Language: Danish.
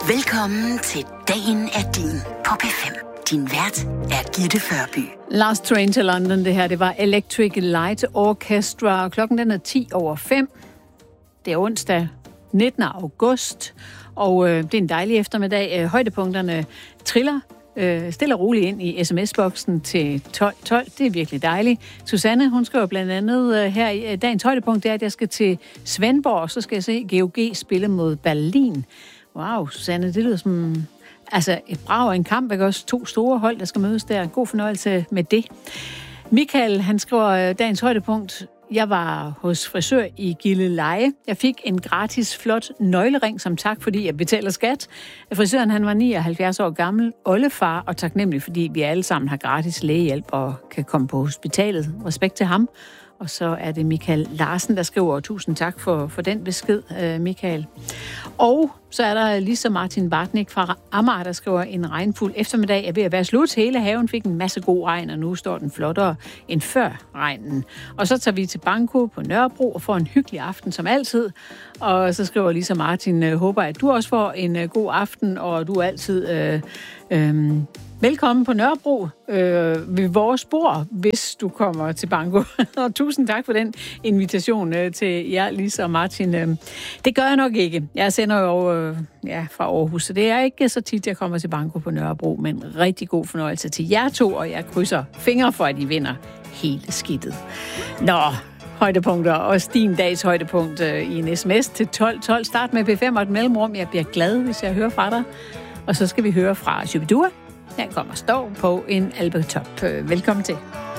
Velkommen til Dagen er din på P5. Din vært er Gitte Førby. Last Train to London, det her, det var Electric Light Orchestra. Klokken den er 5:10. Det er onsdag 19. august, og det er en dejlig eftermiddag. Højdepunkterne triller stille og roligt ind i sms-boksen til 1212. Det er virkelig dejligt. Susanne, hun skriver blandt andet her i dagens højdepunkt, det er, at jeg skal til Svendborg, og så skal jeg se GOG spille mod Berlin. Wow, Susanne, det lyder som et brag og en kamp, ikke også? 2 store hold, der skal mødes der. God fornøjelse med det. Michael, han skriver dagens højdepunkt. Jeg var hos frisør i Gilleleje. Jeg fik en gratis, flot nøglering som tak, fordi jeg betaler skat. Frisøren, han var 79 år gammel, oldefar, og taknemmelig, fordi vi alle sammen har gratis lægehjælp og kan komme på hospitalet. Respekt til ham. Og så er det Michael Larsen, der skriver, tusind tak for den besked, Michael. Og så er der Lisa Martin Bartnik fra Amager, der skriver, en regnfuld eftermiddag er ved at være slut. Hele haven fik en masse god regn, og nu står den flottere end før regnen. Og så tager vi til Banko på Nørrebro og får en hyggelig aften som altid. Og så skriver Lisa Martin, håber at du også får en god aften, og du er altid velkommen på Nørrebro ved vores bord, hvis du kommer til Banko. Og tusind tak for den invitation til jer, Lisa og Martin. Det gør jeg nok ikke. Jeg sender jo fra Aarhus, så det er ikke så tit, jeg kommer til Banko på Nørrebro, men rigtig god fornøjelse til jer to, og jeg krydser fingre for, at I vinder hele skidtet. Nå, højdepunkter og din dags højdepunkt i en sms til 1212. Start med P5 og et mellemrum. Jeg bliver glad, hvis jeg hører fra dig. Og så skal vi høre fra Shubidua. Den kommer stå på en albetop. Velkommen til.